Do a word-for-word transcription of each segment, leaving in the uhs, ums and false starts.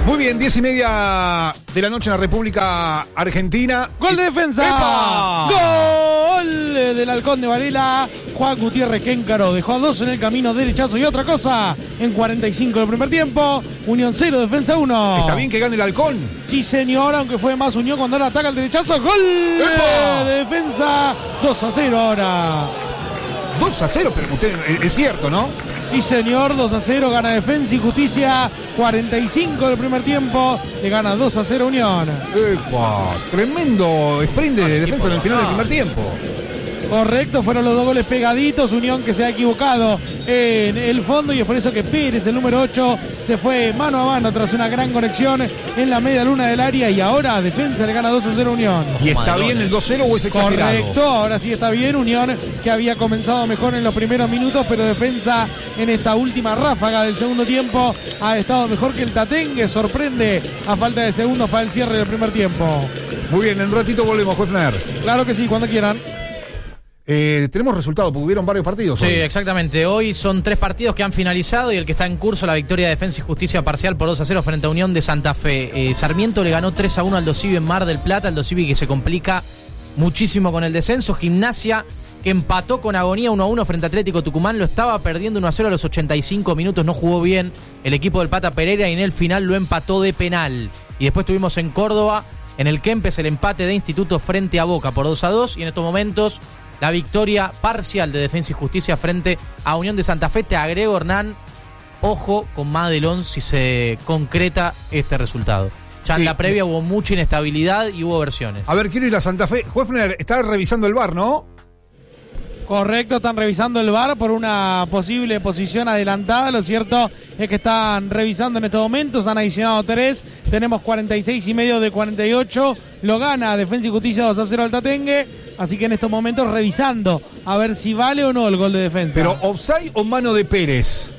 Muy bien, diez y media de la noche en la República Argentina. ¡Gol de Defensa! ¡Epa! ¡Gol del Halcón de Varela! Juan Gutiérrez Quéncaro dejó a dos en el camino, derechazo y otra cosa. En cuarenta y cinco del primer tiempo, Unión cero, Defensa uno. ¿Está bien que gane el Halcón? Sí, señor, aunque fue más Unión cuando ahora ataca el derechazo. ¡Gol ¡Epa! de Defensa! dos a cero ahora. dos a cero, pero usted, es, es cierto, ¿no? Sí, señor, dos a cero gana Defensa y Justicia. cuarenta y cinco del primer tiempo, le gana dos a cero Unión. ¡Epa! Tremendo sprint de Defensa en el final del primer tiempo. Correcto, fueron los dos goles pegaditos. Unión que se ha equivocado en el fondo y es por eso que Pérez, el número ocho, se fue mano a mano tras una gran conexión en la media luna del área y ahora Defensa le gana dos a cero Unión. ¿Y está bien el dos cero o es exagerado? Correcto, ahora sí está bien. Unión que había comenzado mejor en los primeros minutos, pero Defensa en esta última ráfaga del segundo tiempo ha estado mejor que el Tatengue. Sorprende a falta de segundos para el cierre del primer tiempo. Muy bien, en un ratito volvemos, Juefner. Claro que sí, cuando quieran. Eh, tenemos resultados, porque hubieron varios partidos. Sí, hoy. exactamente. Hoy son tres partidos que han finalizado y el que está en curso, la victoria de Defensa y Justicia parcial por dos a cero frente a Unión de Santa Fe. Eh, Sarmiento le ganó tres a uno al Dosivi en Mar del Plata, el Dosivi que se complica muchísimo con el descenso. Gimnasia que empató con agonía uno a uno frente a Atlético Tucumán, lo estaba perdiendo uno a cero a los ochenta y cinco minutos, no jugó bien el equipo del Pata Pereira y en el final lo empató de penal. Y después tuvimos en Córdoba, en el Kempes, el empate de Instituto frente a Boca por dos a dos y en estos momentos la victoria parcial de Defensa y Justicia frente a Unión de Santa Fe. Te agrego, Hernán, ojo con Madelón si se concreta este resultado. Ya en Sí. la previa hubo mucha inestabilidad y hubo versiones. A ver, quiero ir a Santa Fe. Juefner, está revisando el V A R, ¿no? Correcto, están revisando el V A R por una posible posición adelantada. Lo cierto es que están revisando en estos momentos, han adicionado tres. Tenemos cuarenta y seis y medio de cuarenta y ocho. Lo gana Defensa y Justicia dos a cero al Tatengue. Así que en estos momentos revisando a ver si vale o no el gol de Defensa. Pero offside o mano de Pérez.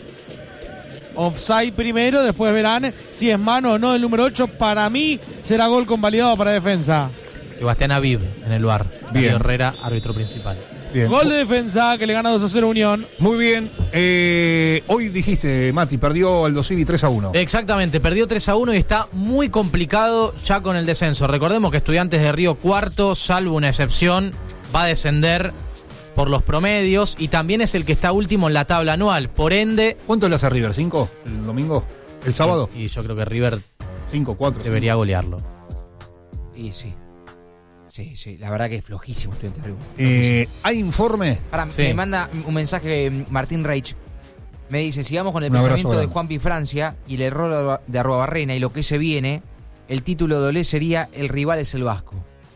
Offside primero, después verán si es mano o no el número ocho. Para mí será gol convalidado para Defensa. Sebastián Aviv en el V A R. Bien. Darío Herrera, árbitro principal. Bien. Gol de Defensa que le gana dos a cero Unión. Muy bien. Eh, hoy dijiste, Mati, perdió el Dosivi tres a uno. Exactamente, perdió tres a uno y está muy complicado ya con el descenso. Recordemos que Estudiantes de Río Cuarto, salvo una excepción, va a descender por los promedios y también es el que está último en la tabla anual. Por ende... ¿Cuánto le hace River? ¿Cinco? ¿El domingo? ¿El sábado? Y yo creo que River Cinco, cuatro. debería golearlo. Y sí. Sí, sí, la verdad que es flojísimo Estudiantes de Río. Eh, ¿Hay informe? Ahora, Sí. me manda un mensaje Martín Reich. Me dice, sigamos con el Un abrazo pensamiento de grande. Juanpi Francia y el error de Arruabarrena y lo que se viene. El título de Olé sería El rival es el Vasco.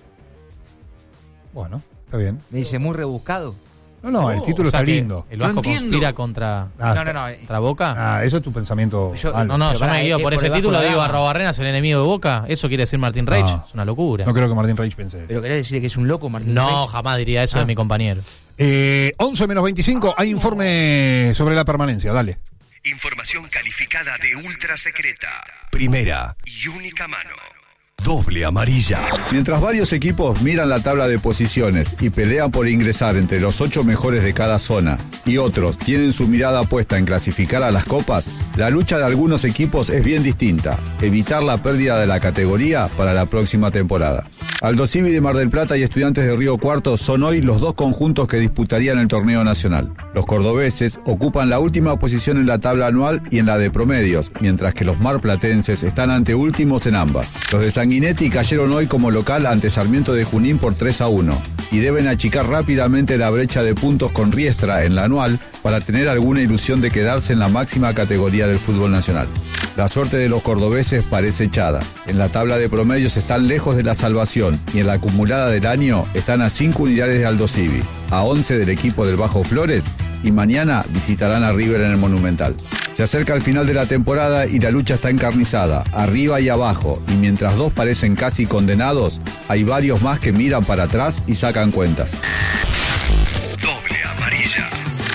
Bueno, está bien. Me dice, muy rebuscado. No, no, el título O sea está que lindo. ¿El Vasco No entiendo. conspira contra, Ah, no, no, no. contra Boca? Ah, eso es tu pensamiento. Yo- Al. No, no, Pero yo pará, me guío es por por ese debajo título, de la digo gama. Arrobarrena es el enemigo de Boca. Eso quiere decir Martín Reich. No. Es una locura. No creo que Martín Reich piense eso. Pero querés decir que es un loco Martín No, Reich. jamás diría eso Ah. de mi compañero. Eh, once menos veinticinco, hay informe sobre la permanencia, dale. Información calificada de ultra secreta. Primera y única mano. Doble amarilla. Mientras varios equipos miran la tabla de posiciones y pelean por ingresar entre los ocho mejores de cada zona, y otros tienen su mirada puesta en clasificar a las copas, la lucha de algunos equipos es bien distinta: evitar la pérdida de la categoría para la próxima temporada. Aldosivi de Mar del Plata y Estudiantes de Río Cuarto son hoy los dos conjuntos que disputarían el torneo nacional. Los cordobeses ocupan la última posición en la tabla anual y en la de promedios, mientras que los marplatenses están anteúltimos en ambas. Los de Sanguinetti cayeron hoy como local ante Sarmiento de Junín por tres a uno y deben achicar rápidamente la brecha de puntos con Riestra en la anual para tener alguna ilusión de quedarse en la máxima categoría del fútbol nacional. La suerte de los cordobeses parece echada. En la tabla de promedios están lejos de la salvación y en la acumulada del año están a cinco unidades de Aldosivi, a once del equipo del Bajo Flores y mañana visitarán a River en el Monumental. Se acerca el final de la temporada y la lucha está encarnizada, arriba y abajo, y mientras dos parecen casi condenados, hay varios más que miran para atrás y sacan cuentas. Doble amarilla.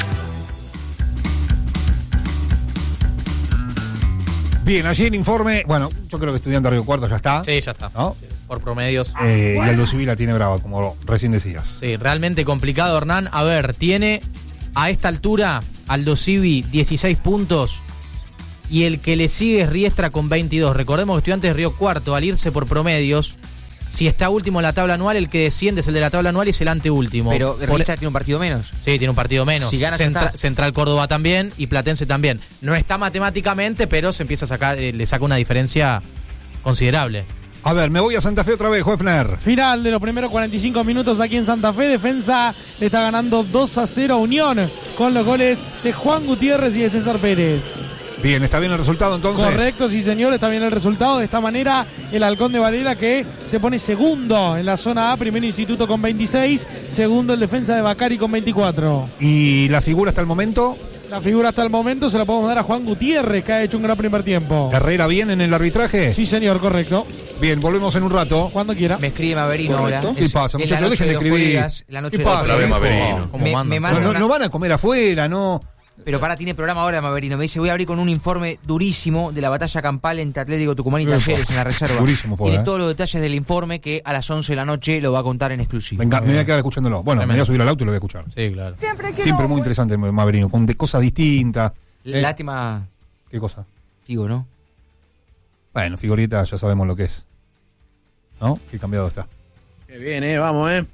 Bien, allí el informe, bueno, yo creo que Estudiante de Río Cuarto ya está. Sí, ya está. ¿No? Sí, por promedios. Eh, y Aldo Civi la tiene brava, como recién decías. Sí, realmente complicado, Hernán. A ver, tiene a esta altura Aldo Civi dieciséis puntos Y el que le sigue es Riestra con veintidós. Recordemos que Estudiantes de Río Cuarto, al irse por promedios, si está último en la tabla anual, el que desciende es el de la tabla anual y es el anteúltimo. Pero Por- Riestra tiene un partido menos. Sí, tiene un partido menos. Si gana, ya Centra- está. Central Córdoba también y Platense también. No está matemáticamente, pero se empieza a sacar, eh, le saca una diferencia considerable. A ver, me voy a Santa Fe otra vez, Hoefner. Final de los primeros cuarenta y cinco minutos aquí en Santa Fe. Defensa le está ganando dos a cero a Unión con los goles de Juan Gutiérrez y de César Pérez. Bien, ¿está bien el resultado entonces? Correcto, sí señor, está bien el resultado. De esta manera, el Halcón de Varela que se pone segundo en la zona A, primero Instituto con veintiséis, segundo el defensa de Bacari con veinticuatro. ¿Y la figura hasta el momento? La figura hasta el momento se la podemos dar a Juan Gutiérrez, que ha hecho un gran primer tiempo. ¿Herrera bien en el arbitraje? Sí señor, correcto. Bien, volvemos en un rato. Cuando quiera. Me escribe Maverino Correcto. ahora. ¿Qué Es- pasa, en la muchachos? noche Dejen de los escribir. jueves, la noche ¿Qué de los pasa? Otra vez jueves. Maverino. ¿Cómo Me, manda? me No, manda no, una- no van a comer afuera, no. Pero para, tiene programa ahora Maverino. Me dice, voy a abrir con un informe durísimo de la batalla campal entre Atlético Tucumán y Ufa. Talleres en la reserva. Durísimo fue, Tiene eh. todos los detalles del informe que a las once de la noche lo va a contar en exclusivo. Venga, me voy a quedar escuchándolo. Bueno, me voy a Tremendo. subir al auto y lo voy a escuchar. Sí, claro. Siempre muy interesante el Maverino, con de cosas distintas. Eh, Lástima, ¿Qué cosa? Figo, ¿no? Bueno, figurita, ya sabemos lo que es. ¿No? Qué cambiado está. Qué bien, eh, vamos, eh.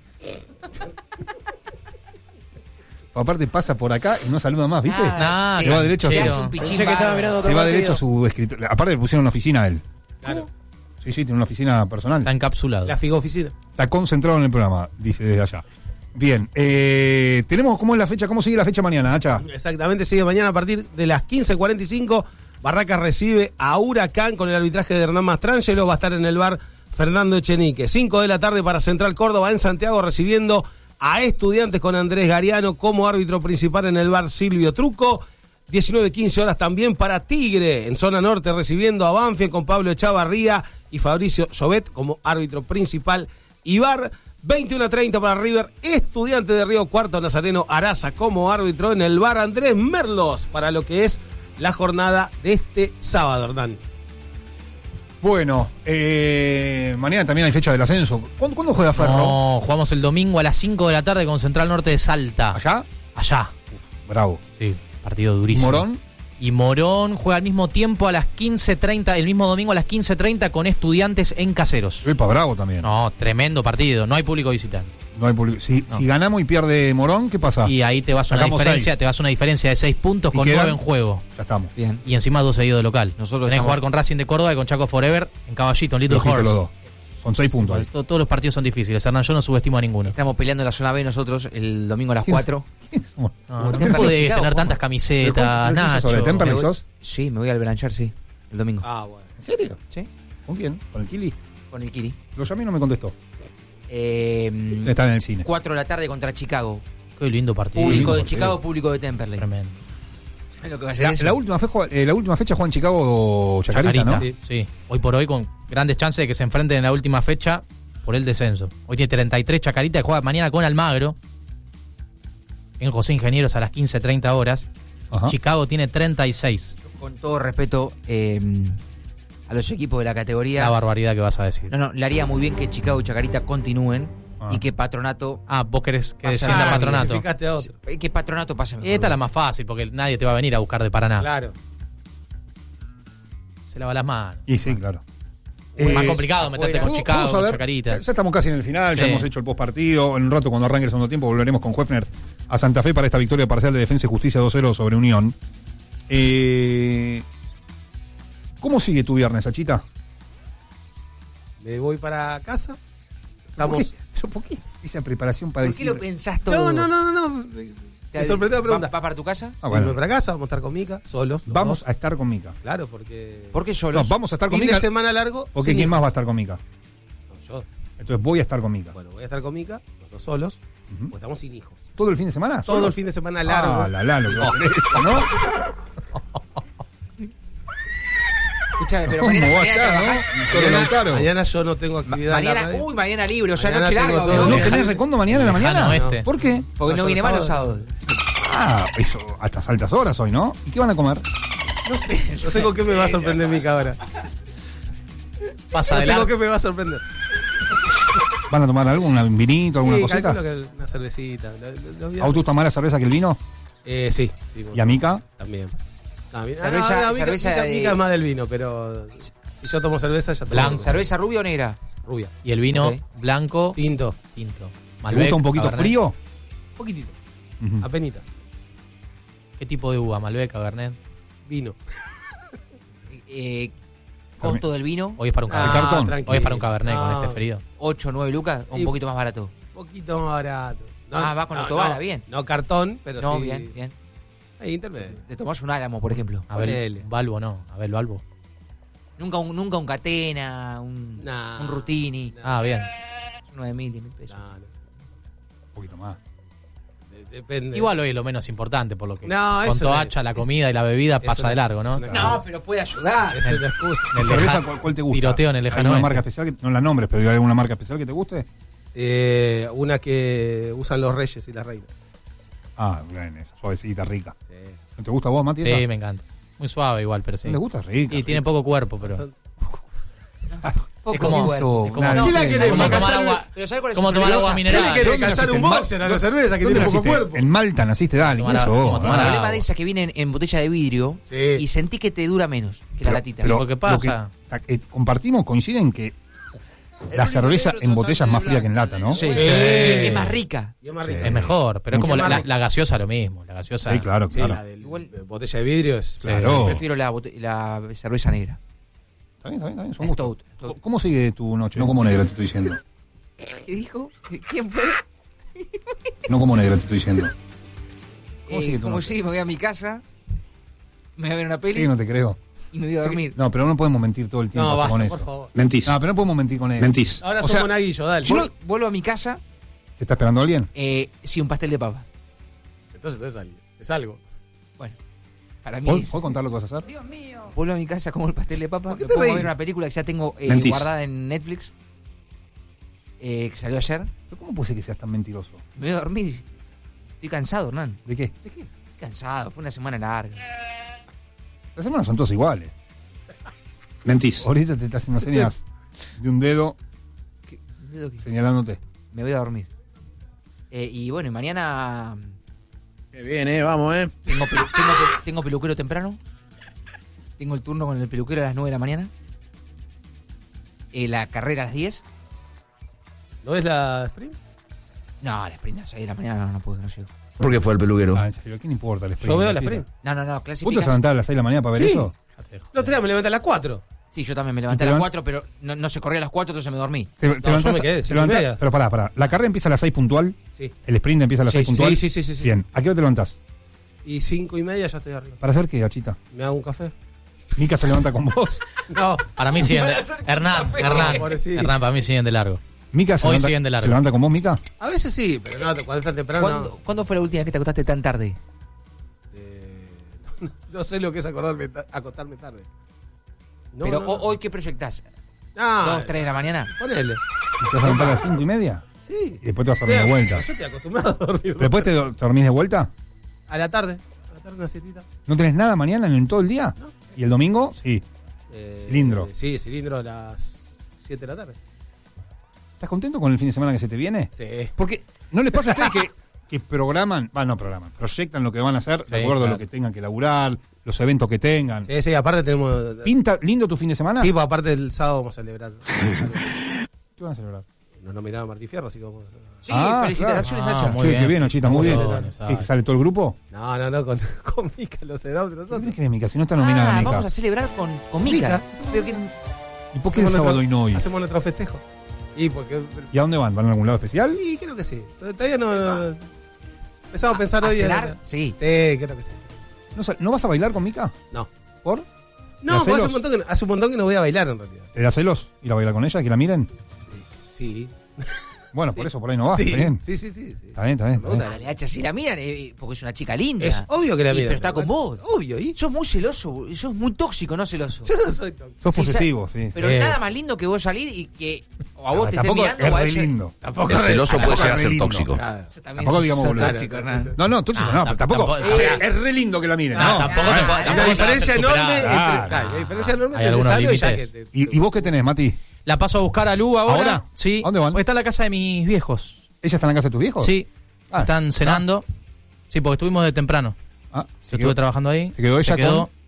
Aparte pasa por acá y no saluda más, ¿viste? Ah, Se va derecho a canchero. su- hace un Pensé pichín que estaba bárbaro. mirando Se otro va partido. derecho a su escritorio. Aparte le pusieron una oficina a él. Claro. Sí, sí, tiene una oficina personal. Está encapsulado. La Figo Oficina. Está concentrado en el programa, dice desde allá. Bien, eh, tenemos, ¿cómo es la fecha? ¿Cómo sigue la fecha mañana, Hacha? Exactamente, sigue mañana a partir de las quince cuarenta y cinco. Barracas recibe a Huracán con el arbitraje de Hernán Mastrangelo. Va a estar en el bar Fernando Echenique. cinco de la tarde para Central Córdoba en Santiago, recibiendo a Estudiantes con Andrés Gariano como árbitro principal en el bar Silvio Truco. diecinueve quince horas también para Tigre en zona norte, recibiendo a Banfield con Pablo Echavarría y Fabricio Llobet como árbitro principal. Y bar veintiuno treinta para River, Estudiante de Río Cuarto, Nazareno Araza como árbitro en el bar Andrés Merlos para lo que es la jornada de este sábado, Hernán. Bueno, eh, mañana también hay fecha del ascenso. ¿Cuándo, cuándo juega Ferro? No, jugamos el domingo a las cinco de la tarde con Central Norte de Salta. ¿Allá? Allá. Bravo. Sí, partido ¿Y durísimo. Morón? Y Morón juega al mismo tiempo a las quince treinta, el mismo domingo a las quince treinta con Estudiantes en Caseros. Epa, bravo también. No, tremendo partido, no hay público visitante. No hay público. Si, No. si ganamos y pierde Morón, ¿qué pasa? Y ahí te vas a una Sacamos diferencia, seis. te vas a una diferencia de seis puntos ¿Y con quedan? nueve en juego. Ya estamos. Bien. Y encima dos seguidos de local. Nosotros Tenés que estamos- jugar con Racing de Córdoba y con Chaco Forever en Caballito, en Little Flojito Horse. los dos. Son seis puntos. ahí. Todo- todos los partidos son difíciles, Hernán, yo no subestimo a ninguno. Estamos peleando en la zona B nosotros el domingo a las ¿Quién- cuatro. quién somos? No, Como no Temperley podés Chicago, tener Juanma. tantas ¿Pero camisetas, cómo- pero qué sos sobre Nacho. Temperley? Me voy- sos? Sí, me voy al Belanchar, sí, el domingo. Ah, bueno. ¿En serio? ¿Sí? ¿Con quién? ¿Con el Kili? Con el Kiri. Lo llamé y no me contestó. Eh, Está en el cine. cuatro de la tarde contra Chicago. Qué lindo partido. Público lindo de partido. Chicago, público de Temperley. Tremendo. ¿Sabes lo que va a ser La, eso? la última fe, jue- eh, la última fecha juega en Chicago Chacarita, ¿no? Sí. sí, hoy por hoy con grandes chances de que se enfrenten en la última fecha por el descenso. Hoy tiene treinta y tres Chacarita, que juega mañana con Almagro en José Ingenieros a las quince treinta horas. Ajá. Chicago tiene treinta y seis. Con todo respeto eh, a los equipos de la categoría. La barbaridad que vas a decir. No, no, le haría muy bien que Chicago y Chacarita continúen Ah. y que Patronato. Ah, vos querés que Pasa descienda nada, Patronato. Clasificaste a otro. eh, Que Patronato pase mejor. Esta es la más fácil porque nadie te va a venir a buscar de Paraná. Claro. Se lava las manos. Y sí, claro. Es más Eh, complicado meterte afuera. con Vamos- Chicago, vamos a con ver, Chacarita. ya estamos casi en el final, ya Sí. hemos hecho el post partido. En un rato, cuando arranque el segundo tiempo, volveremos con Hoefner a Santa Fe para esta victoria parcial de Defensa y Justicia dos cero sobre Unión. Eh, ¿Cómo sigue tu viernes, Achita? Me voy para casa. ¿Por Estamos. qué? ¿Pero por qué esa preparación para ¿Por qué decir? lo pensás todo? No, no, no, no, no. Me sorprendió la pregunta. ¿Va, va para tu casa? Ah, Me bueno. voy para casa, vamos a estar con Mica, solos. los Vamos dos. a estar con Mica. Claro, porque. ¿Por qué No, solos? vamos a estar con Fin Mica. de semana largo. Porque sin ¿quién más hijos. va a estar con Mica? No, yo. Entonces voy a estar con Mica. Bueno, voy a estar con Mica, los dos solos, Ujú. porque estamos sin hijos. ¿Todo el fin de semana? Todo ¿Solo? el fin de semana largo. Ah, la la, lo que va a hacer eso, ¿no? Escúchame, pero ¿Cómo mañana, va a mañana estar, no? trabajás. Todo mañana, Lautaro. mañana yo no tengo Ma- actividad. en la mañana, radio. uy, mañana libre, o sea, Mañana noche tengo larga. todo ¿o el ¿No día. tenés recondo mañana en la Lejano mañana? oeste. ¿Por qué? Porque No, no yo viene los más los sábados. sábados. Ah, eso, a estas altas horas hoy, ¿no? ¿Y qué van a comer? No sé, no sé con qué me va a sorprender Mica ahora. Pasa No sé con adelante. qué me va a sorprender. ¿Van a tomar algo? ¿Un vinito, alguna Sí, cosita? calculo que una cervecita. Lo- lo- lo voy a- ¿A vos te gusta más la cerveza que el vino? Eh, sí, sí. ¿Y a Mica? También. Ah, bien. Cerveza- Ah, no, Mica- cerveza Mica- de- Mica es más del vino, pero si yo tomo cerveza, ya tomo Blanco. ¿Cerveza rubia o negra? rubia. Y el vino Ok. blanco, Tinto, tinto. ¿Te Malbec, gusta un poquito Cabernet. frío? poquitito, Ujú. apenita. ¿Qué tipo de uva? Malbec, Cabernet. Vino. Eh, costo del vino, Hoy es para un Ah, Cabernet. cartón. tranquilo. Hoy es para un Cabernet No, con este frío. ocho, nueve lucas o un Y- poquito más barato. Un poquito más barato. Ah, va con autobala, no, bien. No cartón, pero No, sí. bien, bien. Ahí, intermedio. Te tomás un Álamo, por ejemplo. Abel Ponele. Balbo no. Abel Balbo. Nunca un, nunca un Catena, un, Nah. un Rutini. Ah, bien. nueve mil, diez mil pesos. No, no. Un poquito más. De- Depende. Igual hoy es lo menos importante, por lo que No, con eso Toacha, no- la comida y la bebida eso pasa no- de largo, ¿no? eso no- No, pero puede ayudar. Es una excusa. En el ¿Cerveza lejano- cuál, cuál te gusta? Tiroteo en el lejano ¿Alguna oeste. marca especial? Que, no la nombres, pero ¿hay alguna marca especial que te guste? Eh, una que usan los reyes y las reinas. Ah, bien, esa suavecita, rica. Sí. ¿No te gusta a vos, Mati? Sí, esa? me encanta. Muy suave igual, pero sí. ¿No le gusta? Rica. Y tiene rica. poco cuerpo, pero... Son- Poco Es como- fuerte. es como- Nah, no, ¿Qué la sí, querés? como ¿Va a tomar calzar- agua, Pero ¿sabes cuál es como el tomar peligrosa? agua ¿Qué mineral. le querés? ¿Dónde ¿Calzar naciste? un ¿En Mal- boxer a la cerveza que ¿Dónde tiene poco naciste? cuerpo? En Malta naciste, dale. Tomar ¿Qué agua, sos? como tomar El Ah, problema de esas que vienen en botella de vidrio Sí. y sentí que te dura menos que la pero- latita. pero Lo que lo pasa- eh, compartimos, coinciden que la cerveza en botella es más fría que en lata, ¿no? Sí. Sí. Es más rica. Y es más Sí. rica. Es mejor, pero es Mucho como la, más la- rica. la gaseosa lo mismo. La gaseosa. Sí, claro, Sí, claro. la de Igual- botella de vidrio es. Claro. Prefiero la, bote- la cerveza negra. Está bien, está bien, está bien. Son Stout, gustos. Stout. ¿Cómo sigue tu noche? No como negra, te estoy diciendo. ¿Qué dijo? ¿Quién fue? No como negra, te estoy diciendo. ¿Cómo Eh, sigue tu como noche? si me voy a mi casa, me voy a ver una peli Sí, no te creo. y me voy a dormir. No, pero no podemos mentir todo el tiempo No, hasta basta, con por eso. favor. Mentís. No, pero no podemos mentir con eso. Mentís. Ahora o somos sea, monaguillo, dale. Vuel- Vuelvo a mi casa, ¿te está esperando alguien? eh, sí, un pastel de papa. Entonces no es algo. Es algo. Bueno, para mí ¿Puedo, es- ¿Puedo contar lo que vas a hacer? vuelvo a mi casa como el pastel de papa, ¿Por qué me te pongo a reís? ver una película que ya tengo eh, Mentís. guardada en Netflix, eh, que salió ayer. ¿Pero ¿Cómo puede ser que seas tan mentiroso? Me voy a dormir. Estoy cansado, Hernán. ¿De qué? Estoy cansado, fue una semana larga. Las semanas son todas iguales. Mentís. Ahorita te está haciendo señas de un dedo Dedo que- señalándote. Me voy a dormir. Eh, y bueno, y mañana Qué bien, eh, vamos, eh. tengo, pelu- tengo, pe- tengo peluquero temprano. Tengo el turno con el peluquero a las nueve de la mañana. Eh, la carrera a las diez. ¿No es la sprint? No, la sprint a las seis de la mañana no, no puedo, no llego. ¿Por qué fue el peluquero? Ah, en serio, ¿a quién importa el sprint? Yo veo la Cita? sprint. No, no, no, ¿Vos te vas a clasificas. levantar a las seis de la mañana para ver Sí. eso? El otro día me levanté a las cuatro. Sí, yo también me levanté ¿Y a te las levant- cuatro, pero no, no se corría a las cuatro, entonces me dormí. Te, te yo levantás- me quedé, te cinco y levantás- media. pero pará, pará. La carrera empieza a las seis puntual. Sí. El sprint empieza a las Sí, seis sí, puntual. sí, sí, sí, sí. Bien. ¿A qué hora te levantás? Y cinco y media ya estoy arriba. ¿Para hacer qué, gachita? ¿Me hago un café? Mica se levanta con vos. No. Para mí siguen de... Hernán, Hernán, Pobrecito. Hernán, para mí siguen de largo. Mica se Hoy levanta, siguen de largo. ¿se levanta con vos, Mica? A veces sí, pero no, cuando es tan temprano. ¿Cuándo, No. ¿Cuándo fue la última vez que te acostaste tan tarde? Eh, no sé lo que es acordarme, ta- acostarme tarde. No, pero no, no. ho- hoy, ¿qué proyectás? No, ¿Dos, tres de la mañana? Ponele. ¿Y te vas a levantar a las cinco y media? Sí. Y después te vas a dormir de vuelta. Yo estoy acostumbrado a dormir. ¿Pero después te, do- te dormís de vuelta? A la tarde. A la tarde una sietita. ¿No tenés nada mañana en todo el día? No. ¿Y el domingo? Sí. Eh, Cilindro. eh, sí, cilindro a las siete de la tarde. ¿Estás contento con el fin de semana que se te viene? Sí. Porque ¿no les pasa a ustedes que, que programan, va, no programan, proyectan lo que van a hacer de Sí, acuerdo a claro. lo que tengan que laburar, los eventos que tengan? Sí, sí, aparte tenemos. ¿Pinta lindo tu fin de semana? Sí, pues aparte el sábado vamos a celebrar. ¿Qué van a celebrar? Nos nominaba Martí Fierro, así que vamos a. Sí, Ah, felicitaciones, claro. Sacha. Ah, muy Sí, bien. qué bien, Ochita, muy bien. Felicitaciones, ¿Qué, ay. ¿Sale todo el grupo? No, no, no, con, con Mica lo celebramos entre ¿Qué nosotros. tenés que ver, Mica? Si no está nominada, Ah, Mica. vamos a celebrar con, con Mica. Mica. Pero que- ¿Y por qué el Hacemos sábado nuestro- y no hoy? Hacemos nuestro festejo. Y porque. ¿Y a dónde van? ¿Van a algún lado especial? Y creo que sí. Todavía no. no- Empezamos a pensar ¿A hoy. en- cenar? Sí. Sí, creo que sí. ¿No, sa- ¿no vas a bailar con Mica? No. ¿Por? No, ¿Da pues hace celos? un, montón que, no- hace un montón que no voy a bailar en realidad. ¿Te da celos ir a bailar con ella? ¿Que la miren? Sí. Bueno, por eso por ahí no vas. sí, Está bien. sí, sí, sí, sí. Está bien, está bien. Me está bien. gusta. Dale, hacha, si la miran, eh, porque es una chica linda. Es obvio que la Y- miran. Pero está con vos. Obvio, ¿y? Sos muy celoso, sos muy tóxico, no celoso. Yo no soy tóxico. Sos Sí, posesivo, sí. Pero Sí. nada más lindo que vos salir y que o a vos Ah, te esté tampoco mirando es o a re ella. lindo. Tampoco El celoso puede tampoco llegar a es ser re lindo. tóxico. Claro. Yo también Tampoco soy digamos boludo. tóxico, Hernán. No, no, tóxico Ah, no, pero tampoco. tampoco- Eh, es re lindo que la miren. Ah, no. tampoco te Ah, puedo- Hay tampoco una te diferencia vas a enorme superar. entre. Claro. Claro, la diferencia enorme Hay entre algunos necesario y ya que límites. te- ¿Y, ¿Y vos qué tenés, Mati? La paso a buscar a Lu ahora. ¿Ahora? Sí. ¿A dónde van? Porque está en la casa de mis viejos. ¿Ella está en la casa de tus viejos? Sí. Ah, Están cenando. Sí, porque estuvimos de temprano. Ah, Yo se estuve quedó, trabajando ahí. se quedó ella quedó con-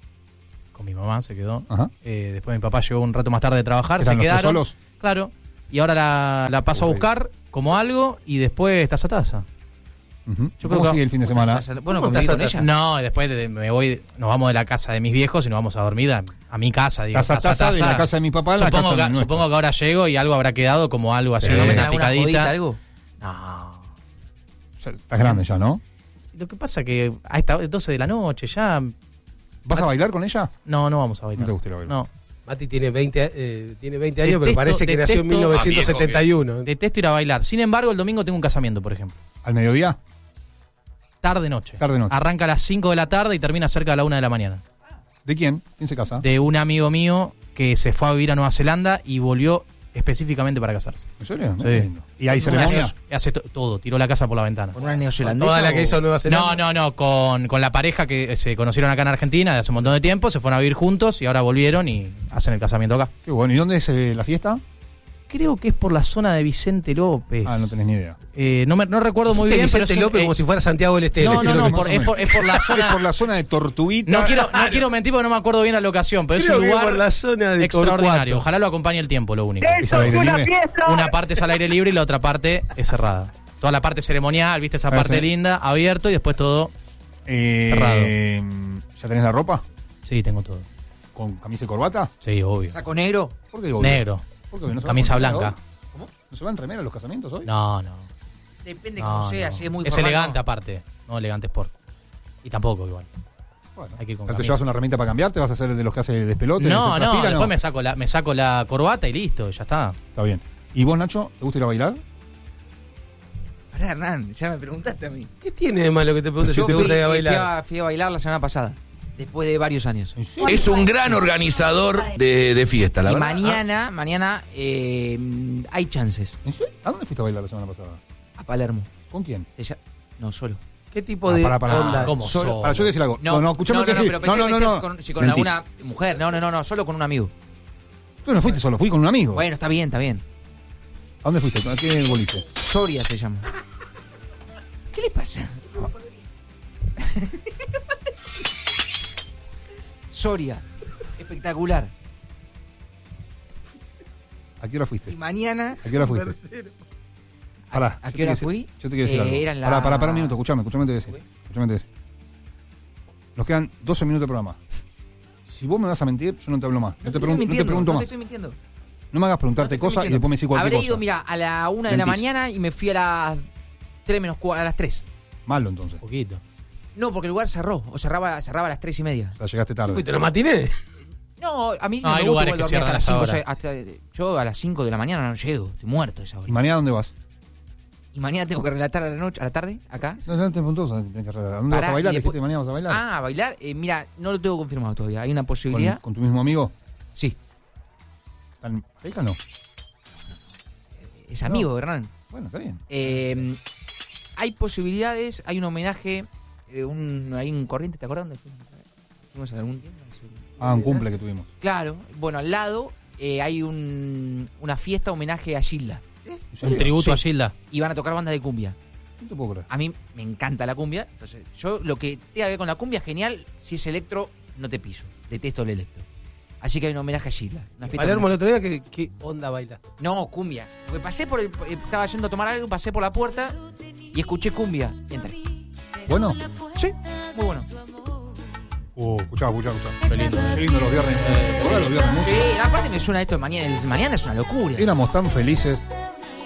con mi mamá se quedó. Ajá. Eh, después mi papá llegó un rato más tarde de trabajar, se ¿Eran los tres quedaron. solos? Claro. Y ahora la, la paso a buscar como algo y después taza a taza. Uh-huh. Yo ¿Cómo creo que- sigue el fin de semana? Bueno, ¿Cómo conviví estás con a ella. No, después de- me voy, nos vamos de la casa de mis viejos y nos vamos a dormir a, a mi casa. Digo, Taza a taza de la casa de mi papá a la supongo casa que, del nuestro. supongo que ahora llego y algo habrá quedado como algo así, Pero no meten una ¿Alguna jodita, picadita. algo? No. O sea, estás grande ya, ¿no? Lo que pasa que a esta doce de la noche ya... ¿Vas a bailar con ella? No, no vamos a bailar. No te gusta ir a bailar. No. Mati tiene veinte, eh, tiene veinte años, Detesto- pero parece que nació en detesto- mil novecientos setenta y uno. Detesto ir a bailar. Sin embargo, el domingo tengo un casamiento, por ejemplo. ¿Al mediodía? Tarde-noche. Tarde-noche. Arranca a las cinco de la tarde y termina cerca de la una de la mañana. ¿De quién? ¿Quién se casa? De un amigo mío que se fue a vivir a Nueva Zelanda y volvió específicamente para casarse. ¿En serio? Sí. Qué lindo. ¿Y hay Hace, ceremonia? hace to- todo, tiró la casa por la ventana. ¿Con una neozelandesa? Toda la que o- hizo en Nueva Zelanda. No, no, no, con, con la pareja que se conocieron acá en Argentina de hace un montón de tiempo, se fueron a vivir juntos y ahora volvieron y hacen el casamiento acá. Qué bueno. ¿Y dónde es eh, la fiesta? Creo que es por la zona de Vicente López. Ah, no tenés ni idea. Eh, no, me, no recuerdo muy bien, pero Vicente es un- López eh, como si fuera Santiago del Estero. No, no, Creo no, que por- más o es, menos. por, es por la Es zona... por la zona de Tortuguita. No quiero, no quiero mentir porque no me acuerdo bien la locación, pero Creo es un que lugar por la zona de extraordinario. Torcuato. Ojalá lo acompañe el tiempo, lo único. ¿Es al aire libre? Una parte es al aire libre y la otra parte es cerrada. Toda la parte ceremonial, viste esa Ah, parte sí. linda, abierto y después todo... Eh, Cerrado. ¿Ya tenés la ropa? Sí, tengo todo. ¿Con camisa y corbata? Sí, obvio. ¿Saco negro? ¿Por qué obvio? Negro. ¿Por qué obvio? ¿No se va Camisa con remera blanca. hoy? ¿Cómo? ¿No se van remera los casamientos hoy? No, no. Depende no, cómo sea, no. si es muy Es formal, elegante no. aparte, no elegante sport. Y tampoco igual. Bueno. Hay que ir con ¿Pero ¿Te camisa. llevas una herramienta para cambiar? ¿Te vas a hacer de los que hace despelote? No, ¿Se no, transpira? después me saco la, me saco la corbata y listo, ya está. Está bien. ¿Y vos, Nacho, te gusta ir a bailar? Pará, Hernán, ya me preguntaste a mí. ¿Qué tiene de malo que te pregunte si Yo te fui, gusta ir a eh, bailar? Fui a, fui a bailar la semana pasada, después de varios años. ¿En serio? Es un gran organizador de, de fiesta, la Y verdad. mañana, mañana eh, hay chances. ¿En serio? ¿A dónde fuiste a bailar la semana pasada? A Palermo. ¿Con quién? Se lla- No, solo. ¿Qué tipo Ah, de pará, pará. onda? ¿Cómo? Solo- Solo. Para, yo te voy a decir algo. No, No, no, escuchame no, lo que no, decís. pero pensé No, que no, me no. decías con, si con Mentís. alguna mujer. No, no, no, no, solo con un amigo. Tú no fuiste solo, fui con un amigo. Bueno, está bien, está bien. ¿A dónde fuiste? ¿A qué boliche? Soria se llama. ¿Qué le pasa? Soria. Espectacular. ¿A qué hora fuiste? Y mañana... ¿A qué hora fuiste? Pará. ¿A yo qué hora te quiero fui? decir- Yo te quiero decir Eh, algo. eran la- Pará, pará, pará un minuto, escuchame, escuchame te voy a decir. Escuchame te voy a decir. Nos quedan doce minutos de programa. Si vos me vas a mentir, yo no te hablo más. No, te, estoy pregun- no te mintiendo, pregunto no te más. estoy mintiendo. No me hagas No te preguntarte estoy cosas y mintiendo. después me decís cualquier Habré cosa. ido, mira, a la una de la Mentís. mañana y me fui a las tres menos cua- a las tres. Malo entonces. Poquito. No, porque el lugar cerró. O cerraba, cerraba a las tres y media. O sea, llegaste tarde. ¿Fuiste a los matinés? No, a mí No, no, hay me gusta lugares que dormir cierran hasta a las esa cinco. hora. o sea, hasta- yo a las cinco de la mañana no llego. Estoy muerto a esa ¿Y hora. mañana dónde vas? Y mañana tengo que relatar a la noche, a la tarde, acá. No, no te pregunto, tenés que arreglar. ¿A dónde Pará, vas a bailar? y después- Dijiste mañana vas a bailar. Ah, a bailar. Eh, mira, no lo tengo confirmado todavía. Hay una ¿Con, posibilidad. con tu mismo amigo? Sí, ¿Tan pareja no? es amigo de Hernán. Bueno, está bien. Eh, hay posibilidades, hay un homenaje, eh, un, hay un corriente, ¿te acuerdas dónde fuimos? Fuimos en algún tiempo. Ah, un cumple que tuvimos. Claro, bueno, al lado eh, hay un, una fiesta homenaje a Gilda. ¿En Un serio? tributo Sí. a Gilda. Y van a tocar bandas de cumbia. No te puedo creer. A mí me encanta la cumbia. Entonces, yo lo que tenga que ver con la cumbia, genial. Si es electro, no te piso. Detesto el electro. Así que hay un homenaje a Gilda. Una fiesta Palermo el homenaje. otro día, ¿qué, qué onda bailaste? No, cumbia. Porque pasé por el. eh, Estaba yendo a tomar algo, pasé por la puerta y escuché cumbia. Y entré. Bueno. Sí, muy bueno. Uh, escuchá, escuchá, escuchá. Qué lindo. Qué lindo los viernes. ¿Te acordás los viernes? Sí, aparte me suena esto de mañana. El mañana es una locura. Éramos tan felices